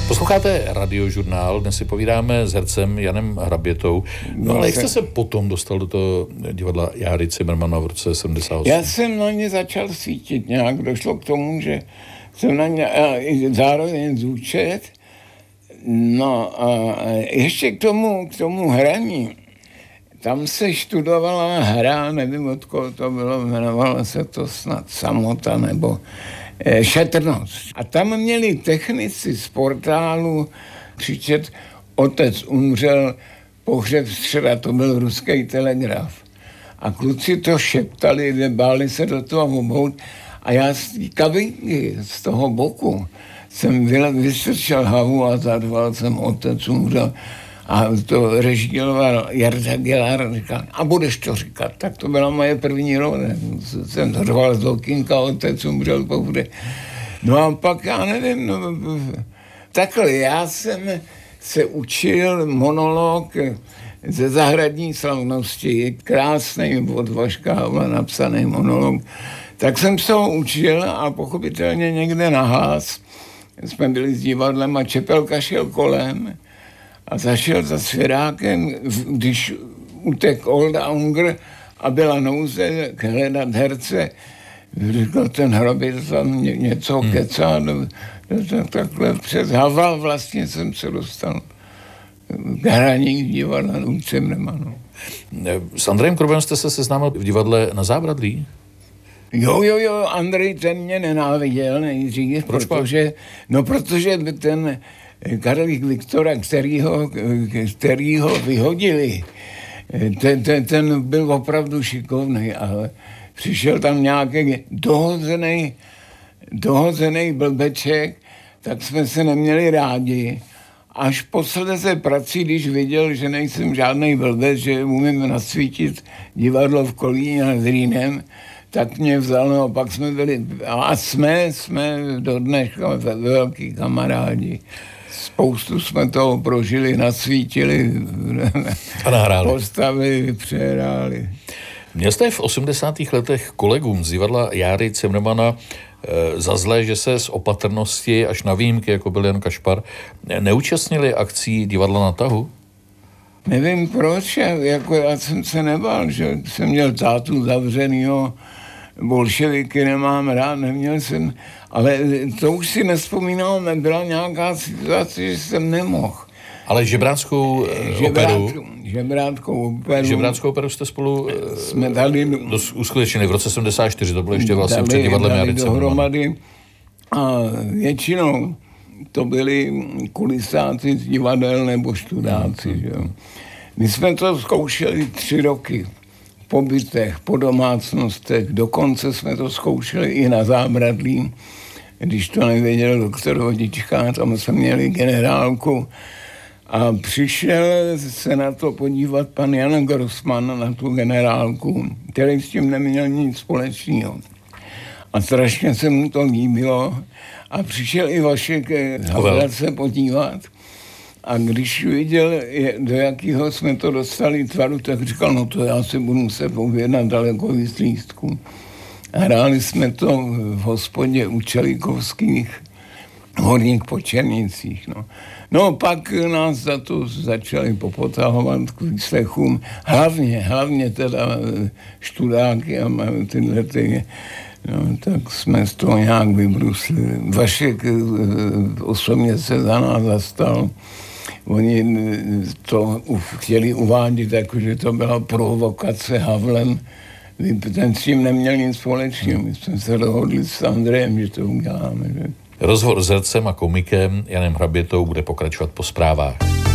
Posloucháte Radiožurnál, dnes si povídáme s hercem Janem Hrabětou. No ale jak jste se potom dostal do toho divadla Járy Cimrmana v roce 78? Já jsem na ně začal svítit nějak, došlo k tomu, že jsem na ně zároveň zúčet. No a ještě k tomu hraní. Tam se študovala hra, nevím od koho to bylo, jmenovalo se to snad Samota nebo Šetrnost. A tam měli technici z portálu křičet: otec umřel, pohřeb středa, to byl ruský telegraf. A kluci to šeptali, báli se do toho obout. A já z té kabinky, z toho boku, jsem vystrčil hlavu a zadval jsem: otec umřel. A to režíroval Jarda Gelár, říkal: a budeš to říkat. Tak to byla moje první role. Jsem řval z okýnka: otec umřel, pohřeb. No a pak, já nevím, takhle, já jsem se učil monolog ze Zahradní slavnosti, krásný od Vaška Havla napsaný monolog. Tak jsem se ho učil a pochopitelně někde nahlas jsme byli s divadlem a Čepelka šel kolem a zašel za svěrákem, když utek Olda Unger a byla nouze hledat herce. Říkal: ten Hrabět tam něco kecá. Takhle přes Havla vlastně jsem se dostal k hraní divadla u Cimrmana. S Andrejem Krobem jste se seznámil v divadle Na Zábradlí? Jo, Andrej ten mě nenáviděl nejdřív, protože ten Karlík Viktora, kterýho vyhodili, ten byl opravdu šikovný, ale přišel tam nějaký dohozený blbeček, tak jsme se neměli rádi. Až posledně prací, když viděl, že nejsem žádný blbec, že umím nasvítit divadlo v Kolíně nad Rýnem, tak mě vzal, no a pak jsme byli, a jsme do dneška velký kamarádi. Spoustu jsme toho prožili, nasvítili, a nahráli. Postavili, přehráli. Měl jste v 80. letech kolegům z divadla Járy Cimrmana za zlé, že se z opatrnosti až na výjimky, jako byl Jan Kašpar, neúčastnili akcí divadla Na tahu? Nevím proč, já jsem se nebál, že jsem měl tátu zavřenýho, bolševiky nemám rád, neměl jsem, ale to už si nespomínám, byla nějaká situace, že jsem nemohl. Ale Žebráckou operu jste spolu jsme dali uskutečnili v roce 74, to bylo ještě vlastně před divadlem Járy dohromady a většinou to byli kulisáci z divadel nebo študáci. Že? My jsme to zkoušeli 3 roky. Po bytech, po domácnostech, dokonce jsme to zkoušeli i na Zábradlí, když to nevěděl doktor Vodička, tam jsme měli generálku a přišel se na to podívat pan Jan Grossman, na tu generálku, který s tím neměl nic společného. A strašně se mu to líbilo a přišel i Vašek Havel se podívat. A když viděl, do jakého jsme to dostali tvaru, tak říkal: no to já si budu muset objednat daleko víc lístků. Hráli jsme to v hospodě u Čelikovských, Horních Počernicích. No pak nás za to začali popotahovat k výslechům. Hlavně teda študáky a tyhle tak jsme z toho nějak vybrusli. Vašek osobně se za nás zastal. Oni to chtěli uvádět, že to byla provokace Havlem. Ten s tím neměl nic společného. My jsme se dohodli s Andrejem, že to uděláme. Že? Rozhovor s hercem a komikem Janem Hrabětou bude pokračovat po zprávách.